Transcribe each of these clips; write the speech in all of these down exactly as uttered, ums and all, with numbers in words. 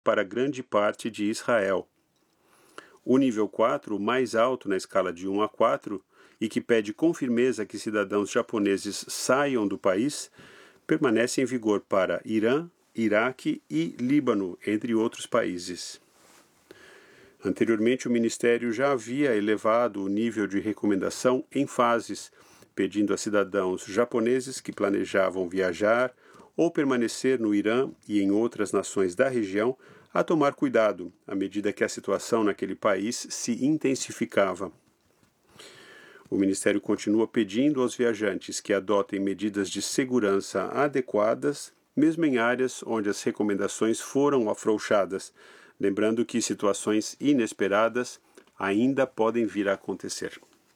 para grande parte de Israel. O nível quatro, mais alto na escala de um a quatro, e que pede com firmeza que cidadãos japoneses saiam do país, permanece em vigor para Irã, Iraque e Líbano, entre outros países. Anteriormente, o Ministério já havia elevado o nível de recomendação em fases, pedindo a cidadãos japoneses que planejavam viajar ou permanecer no Irã e em outras nações da região a tomar cuidado, à medida que a situação naquele país se intensificava. O Ministério continua pedindo aos viajantes que adotem medidas de segurança adequadas, mesmo em áreas onde as recomendações foram afrouxadas, lembrando que situações inesperadas ainda podem vir a acontecer.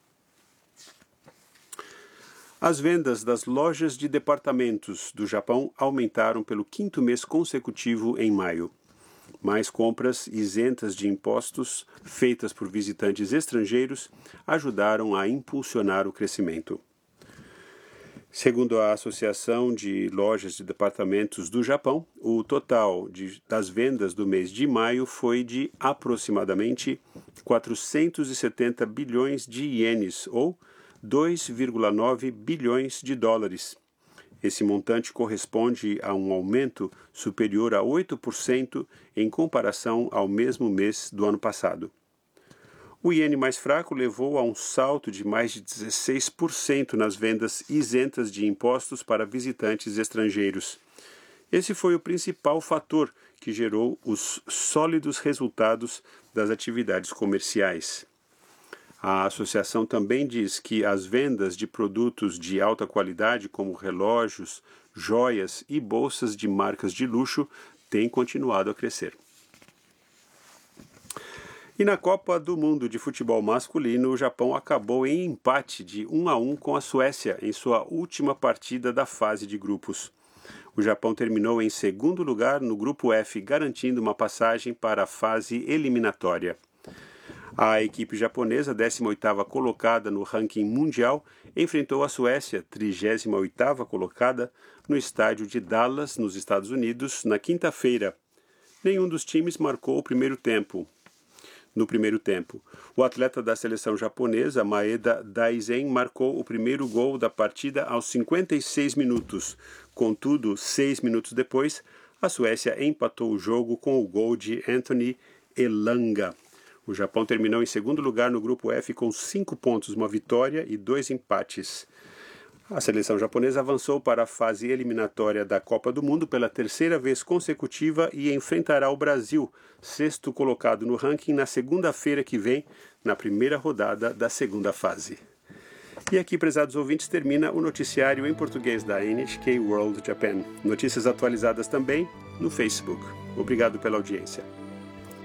As vendas das lojas de departamentos do Japão aumentaram pelo quinto mês consecutivo em maio. Mais compras isentas de impostos feitas por visitantes estrangeiros ajudaram a impulsionar o crescimento. Segundo a Associação de Lojas de Departamentos do Japão, o total de, das vendas do mês de maio foi de aproximadamente quatrocentos e setenta bilhões de ienes, ou dois vírgula nove bilhões de dólares. Esse montante corresponde a um aumento superior a oito por cento em comparação ao mesmo mês do ano passado. O iene mais fraco levou a um salto de mais de dezesseis por cento nas vendas isentas de impostos para visitantes estrangeiros. Esse foi o principal fator que gerou os sólidos resultados das atividades comerciais. A associação também diz que as vendas de produtos de alta qualidade, como relógios, joias e bolsas de marcas de luxo, têm continuado a crescer. E na Copa do Mundo de Futebol Masculino, o Japão acabou em empate de um a um com a Suécia em sua última partida da fase de grupos. O Japão terminou em segundo lugar no grupo F, garantindo uma passagem para a fase eliminatória. A equipe japonesa, décima oitava colocada no ranking mundial, enfrentou a Suécia, trigésima oitava colocada, no estádio de Dallas, nos Estados Unidos, na quinta-feira. Nenhum dos times marcou o primeiro tempo. No primeiro tempo, o atleta da seleção japonesa, Maeda Daizen, marcou o primeiro gol da partida aos cinquenta e seis minutos. Contudo, seis minutos depois, a Suécia empatou o jogo com o gol de Anthony Elanga. O Japão terminou em segundo lugar no grupo F com cinco pontos, uma vitória e dois empates. A seleção japonesa avançou para a fase eliminatória da Copa do Mundo pela terceira vez consecutiva e enfrentará o Brasil, sexto colocado no ranking, na segunda-feira que vem, na primeira rodada da segunda fase. E aqui, prezados ouvintes, termina o noticiário em português da N H K World Japan. Notícias atualizadas também no Facebook. Obrigado pela audiência.